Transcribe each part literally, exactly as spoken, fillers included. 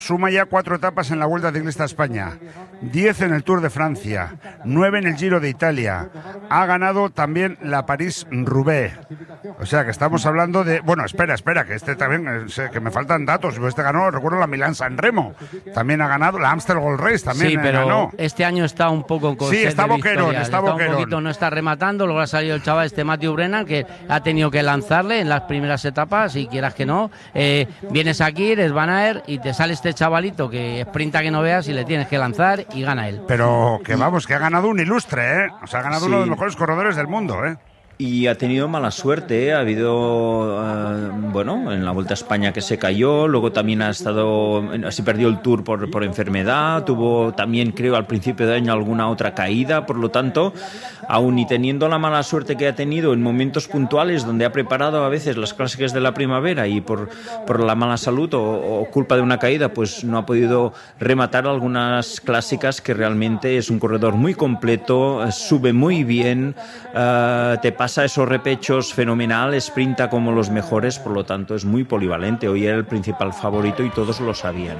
Suma ya cuatro etapas en la Vuelta Ciclista a España, diez en el Tour de Francia, nueve en el Giro de Italia. Ha ganado también la París-Roubaix. O sea que estamos hablando de... Bueno, espera, espera, que este también, que me faltan datos. Este ganó, recuerdo, la Milán-San Remo. También ha ganado la Amstel Gold Race, también sí, pero ganó. Este año está un poco... Con sí, está Boquerón, está, está Boquerón. un poquito, no está rematando, luego ha salido el chaval este Matthew Brennan, que ha tenido que lanzarle en las primeras etapas, y quieras que no, eh, vienes aquí, eres Van Aert, y te sale este chavalito que sprinta que no veas y le tienes que lanzar y gana él. Pero que vamos, que ha ganado un ilustre, ¿eh? O sea, ha ganado sí. uno de los mejores corredores del mundo, ¿eh? Y ha tenido mala suerte, ¿eh? Ha habido, uh, bueno, en la Vuelta a España que se cayó, luego también ha estado, se perdió el Tour por, por enfermedad, tuvo también, creo, al principio de año alguna otra caída, por lo tanto, aun y teniendo la mala suerte que ha tenido en momentos puntuales donde ha preparado a veces las clásicas de la primavera y por, por la mala salud o, o culpa de una caída, pues no ha podido rematar algunas clásicas, que realmente es un corredor muy completo, sube muy bien, uh, te pasa esos repechos fenomenal, sprinta como los mejores, por lo tanto es muy polivalente. Hoy era el principal favorito y todos lo sabían,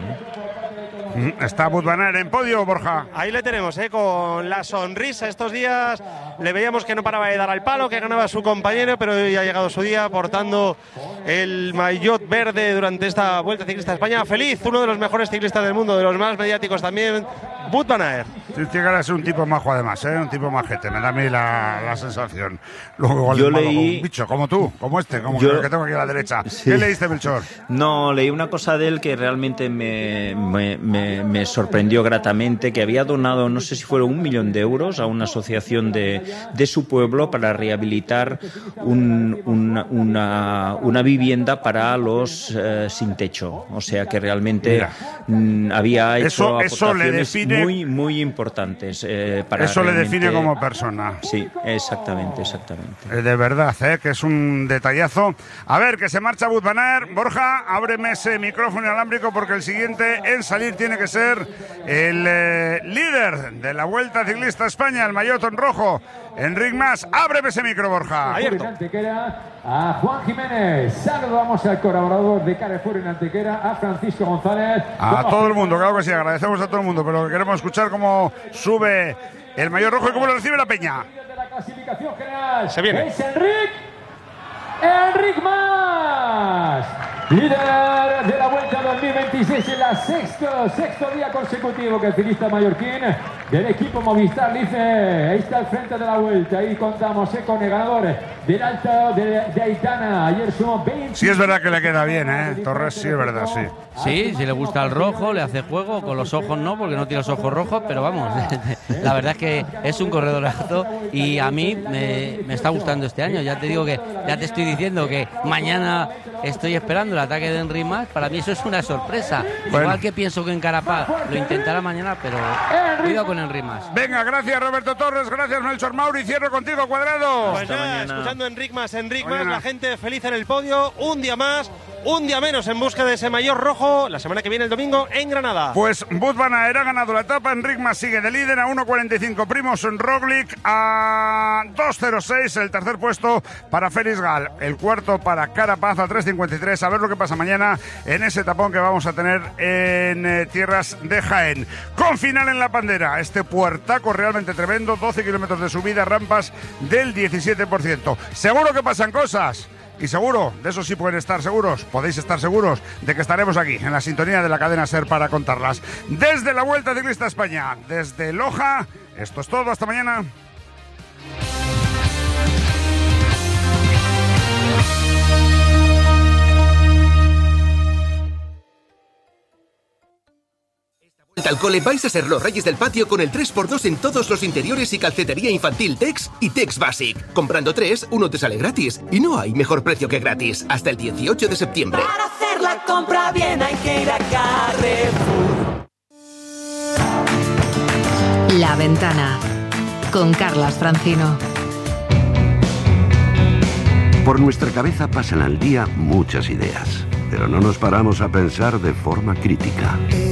¿eh? Está Wout van Aert en podio, Borja. Ahí le tenemos, ¿eh? Con la sonrisa. Estos días le veíamos que no paraba de dar al palo, que ganaba su compañero, pero hoy ha llegado su día portando el maillot verde durante esta Vuelta Ciclista a España. Feliz, uno de los mejores ciclistas del mundo, de los más mediáticos también, Wout van Aert. Llegar a ser un tipo majo, además, ¿eh? Un tipo majete, me da a mí la, la sensación. Luego igual yo es malo, leí como un bicho, como tú, como este, como yo... el que tengo aquí a la derecha. Sí. ¿Qué leíste, Melchor? No, leí una cosa de él que realmente me, me, me, me sorprendió gratamente, que había donado, no sé si fueron un millón de euros a una asociación de, de su pueblo para rehabilitar un, una, una, una vivienda para los eh, sin techo. O sea que realmente mm, había hecho eso, eso aportaciones le define... muy, muy importantes. Eh, para eso realmente... le define como persona. Sí, exactamente, exactamente. Eh, de verdad, ¿eh? Que es un detallazo. A ver, que se marcha Wout van Aert. Borja, ábreme ese micrófono inalámbrico, porque el siguiente en salir tiene que ser el eh, líder de la Vuelta Ciclista a España, el maillot en rojo, Enric Mas. Ábreme ese micro, Borja. Abierto. A Juan Jiménez, saludamos al colaborador de Carrefour en Antequera, a Francisco González. A todo el mundo, claro que sí, agradecemos a todo el mundo, pero queremos escuchar cómo sube el maillot rojo y cómo lo recibe la peña. De la clasificación general se viene. Es Enric, Enric Mas, líder de la Vuelta dos mil veintiséis en la sexto, sexto día consecutivo que el ciclista mallorquín del equipo Movistar Life. Ahí está al frente de la Vuelta. Ahí contamos eh, con el ganador del Alto de, de Aitana. Ayer sumó veinte. Sí, es verdad que le queda bien, ¿eh? Torres, sí, es verdad, sí. Sí, si le gusta el rojo, le hace juego. Con los ojos no, porque no tiene los ojos rojos, pero vamos, la verdad es que es un corredorazo y a mí me, me está gustando este año. Ya te digo que, ya te estoy diciendo que mañana estoy esperando el ataque de Enric Mas. Para mí eso es una sorpresa. Bueno. Igual que pienso que en Carapaz lo intentará mañana, pero cuidado con Enric Mas. Venga, gracias Roberto Torres, gracias Melchor Mauri. Cierro contigo, Cuadrado. Pues nada, escuchando Enric Mas, Enric Mas, la gente feliz en el podio. Un día más, un día menos en busca de ese maillot rojo. La semana que viene, el domingo, en Granada. Pues Wout van Aert ha ganado la etapa. Enric Mas sigue de líder a uno cuarenta y cinco. Primož Roglič a dos cero seis. El tercer puesto para Félix Gal. El cuarto para Carapaz a tres cincuenta y tres. A ver lo que pasa mañana en ese tapón que vamos a tener en eh, tierras de Jaén. Con final en la Pandera. Este puertaco realmente tremendo. doce kilómetros de subida, rampas del diecisiete por ciento. Seguro que pasan cosas. Y seguro, de eso sí pueden estar seguros, podéis estar seguros de que estaremos aquí, en la sintonía de la cadena SER, para contarlas. Desde la Vuelta Ciclista a España, desde Loja, esto es todo, hasta mañana. Al cole vais a ser los reyes del patio con el tres por dos en todos los interiores y calcetería infantil Tex y Tex Basic. Comprando tres, uno te sale gratis. Y no hay mejor precio que gratis. Hasta el dieciocho de septiembre. Para hacer la compra bien hay que ir a Carrefour. La Ventana con Carlas Francino. Por nuestra cabeza pasan al día muchas ideas, pero no nos paramos a pensar de forma crítica.